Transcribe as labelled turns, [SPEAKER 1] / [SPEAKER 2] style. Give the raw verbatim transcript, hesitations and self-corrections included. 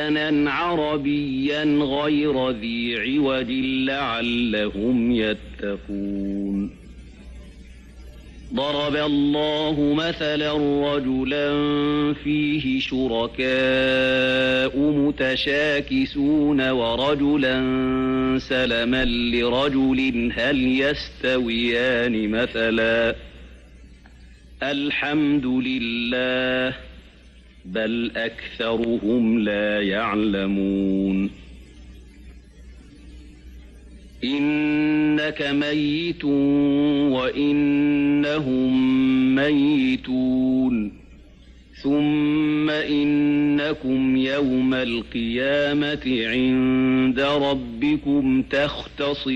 [SPEAKER 1] قرآنا عربيا غير ذي عوج لعلهم يتقون. ضرب الله مثلا رجلا فيه شركاء متشاكسون ورجلا سلما لرجل هل يستويان مثلا الحمد لله بل أكثرهم لا يعلمون. إنك ميت وإنهم ميتون ثم إنكم يوم القيامة عند ربكم تختصمون.